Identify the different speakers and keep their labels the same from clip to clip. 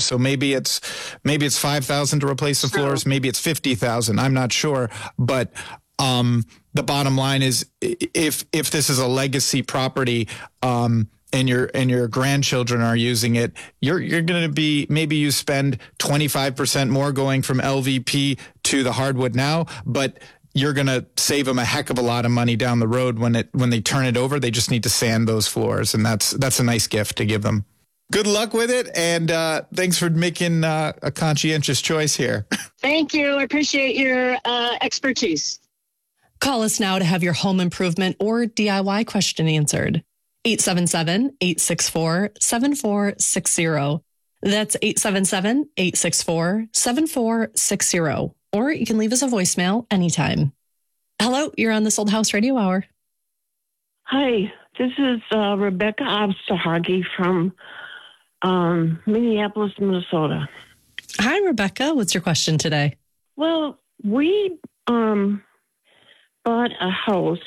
Speaker 1: So maybe it's $5,000 to replace the floors. Maybe it's $50,000. I'm not sure. But the bottom line is, if this is a legacy property, and your grandchildren are using it, you're going to be, maybe you spend 25% more going from LVP to the hardwood now, but you're going to save them a heck of a lot of money down the road when they turn it over. They just need to sand those floors, and that's a nice gift to give them. Good luck with it, and thanks for making a conscientious choice here.
Speaker 2: Thank you. I appreciate your expertise.
Speaker 3: Call us now to have your home improvement or DIY question answered. 877-864-7460. That's 877-864-7460. Or you can leave us a voicemail anytime. Hello, you're on This Old House Radio Hour.
Speaker 4: Hi, this is Rebecca Obstahagi from Minneapolis, Minnesota.
Speaker 3: Hi, Rebecca. What's your question today?
Speaker 4: Well, we bought a house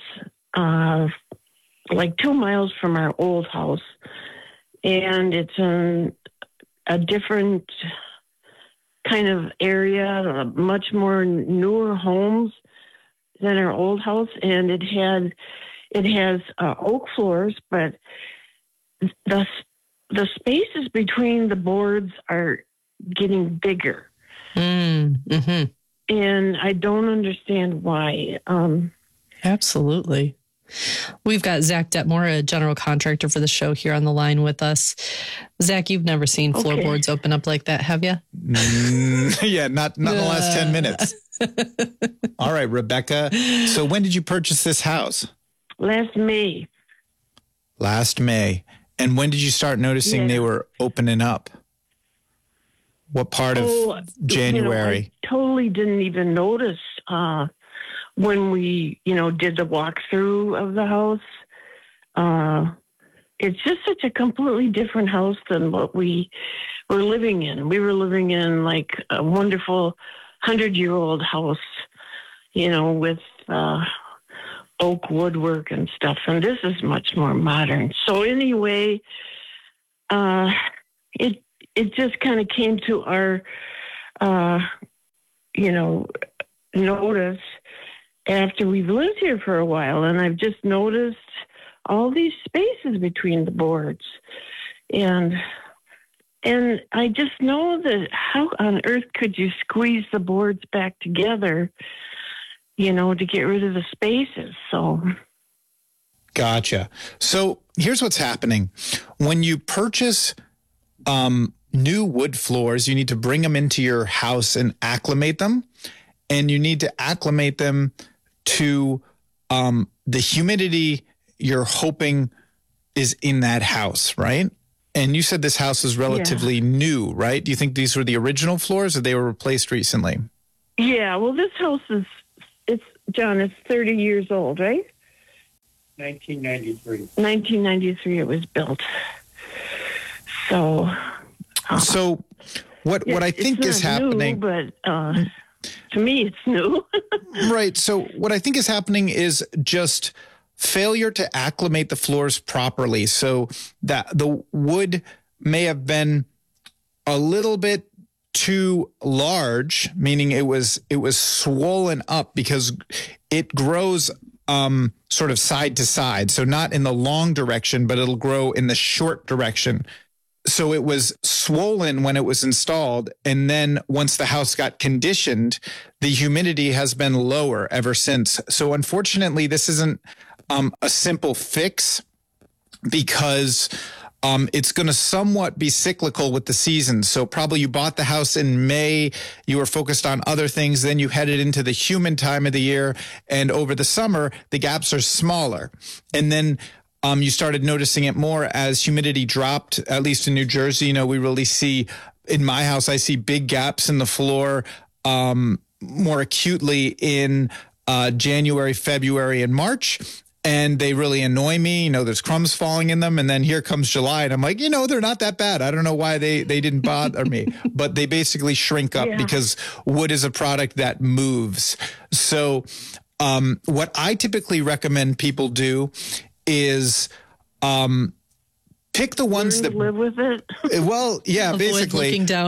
Speaker 4: like 2 miles from our old house, and it's in a different kind of area, much more newer homes than our old house, and it has oak floors, but the spaces between the boards are getting bigger.
Speaker 3: Mm-hmm.
Speaker 4: And I don't understand why.
Speaker 3: Absolutely. We've got Zach Detmore, a general contractor for the show, here on the line with us. Zach, you've never seen floorboards open up like that, have you?
Speaker 1: Yeah, not in the last 10 minutes. All right, Rebecca. So when did you purchase this house?
Speaker 4: Last May.
Speaker 1: Last May. And when did you start noticing they were opening up? What part of January?
Speaker 4: I totally didn't even notice when we, did the walkthrough of the house. It's just such a completely different house than what we were living in. We were living in like a wonderful 100-year-old house, with oak woodwork and stuff. And this is much more modern. So anyway, it just kind of came to our, notice after we've lived here for a while. And I've just noticed all these spaces between the boards. And I just know that how on earth could you squeeze the boards back together, to get rid of the spaces? So.
Speaker 1: Gotcha. So here's what's happening. When you purchase new wood floors, you need to bring them into your house and acclimate them. And you need to acclimate them to the humidity you're hoping is in that house, right? And you said this house is relatively new, right? Do you think these were the original floors or they were replaced recently?
Speaker 4: Yeah, well, this house it's 30 years old, right?
Speaker 5: 1993.
Speaker 4: 1993 it was built. So what I think is happening... New, but to me, it's new.
Speaker 1: Right. So what I think is happening is just failure to acclimate the floors properly. So that the wood may have been a little bit too large, meaning it was swollen up because it grows sort of side to side. So not in the long direction, but it'll grow in the short direction. So it was swollen when it was installed. And then once the house got conditioned, the humidity has been lower ever since. So unfortunately, this isn't a simple fix because it's going to somewhat be cyclical with the seasons. So probably you bought the house in May, you were focused on other things, then you headed into the humid time of the year. And over the summer, the gaps are smaller. And then you started noticing it more as humidity dropped, at least in New Jersey. We really see, in my house, I see big gaps in the floor more acutely in January, February, and March. And they really annoy me. There's crumbs falling in them. And then here comes July. And I'm like, they're not that bad. I don't know why they didn't bother me. But they basically shrink up because wood is a product that moves. So what I typically recommend people do is pick the ones that
Speaker 4: live with it.
Speaker 1: Well, yeah,
Speaker 3: Avoid
Speaker 1: basically
Speaker 3: looking down